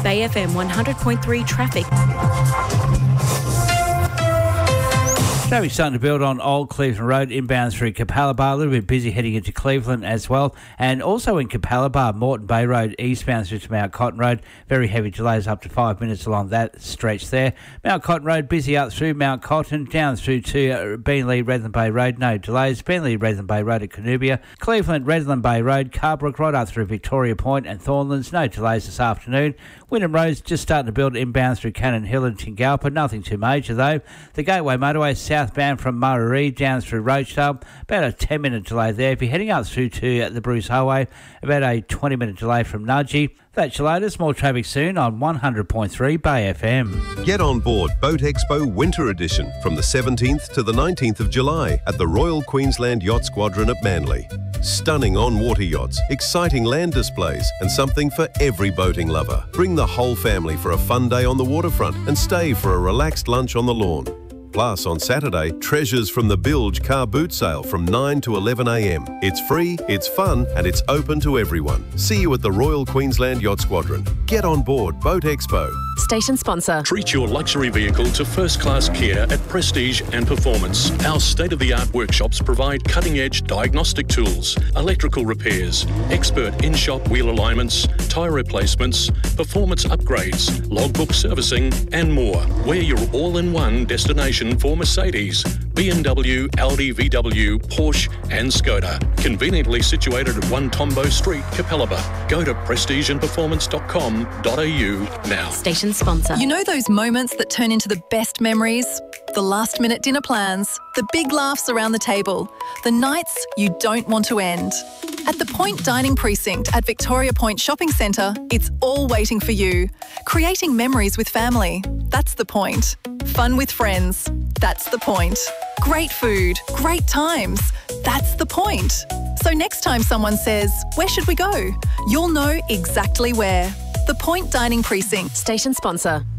Bay FM 100.3 traffic. Traffic starting to build on Old Cleveland Road, inbound through Capalaba. A little bit busy heading into Cleveland as well. And also in Capalaba, Moreton Bay Road, eastbound through to Mount Cotton Road. Very heavy delays up to 5 minutes along that stretch there. Mount Cotton Road, busy up through Mount Cotton, down through to Beenleigh, Redland Bay Road. No delays. Beenleigh, Redland Bay Road at Canoobia. Cleveland, Redland Bay Road, Carbrook, right up through Victoria Point and Thornlands. No delays this afternoon. Wynnum Road's just starting to build inbound through Cannon Hill and Tingalpa. Nothing too major though. The Gateway Motorway southbound from Murray down through Rochdale. About a 10-minute delay there. If you're heading up through to the Bruce Highway, about a 20-minute delay from Nudgee. That's your latest. More traffic soon on 100.3 Bay FM. Get on board Boat Expo Winter Edition from the 17th to the 19th of July at the Royal Queensland Yacht Squadron at Manly. Stunning on-water yachts, exciting land displays and something for every boating lover. Bring the whole family for a fun day on the waterfront and stay for a relaxed lunch on the lawn. Plus, on Saturday, treasures from the Bilge car boot sale from 9 to 11 a.m. It's free, it's fun, and it's open to everyone. See you at the Royal Queensland Yacht Squadron. Get on board Boat Expo. Station sponsor. Treat your luxury vehicle to first-class care at Prestige and Performance. Our state-of-the-art workshops provide cutting-edge diagnostic tools, electrical repairs, expert in-shop wheel alignments, tyre replacements, performance upgrades, logbook servicing, and more. We're your all-in-one destination for Mercedes, BMW, Audi, VW, Porsche and Skoda. Conveniently situated at 1 Tombo Street, Capalaba. Go to prestigeandperformance.com.au now. Station sponsor. You know those moments that turn into the best memories? The last-minute dinner plans, the big laughs around the table, the nights you don't want to end. At the Point Dining Precinct at Victoria Point Shopping Centre, it's all waiting for you. Creating memories with family, that's the point. Fun with friends, that's the point. Great food, great times, that's the point. So next time someone says, "Where should we go?" you'll know exactly where. The Point Dining Precinct. Station sponsor.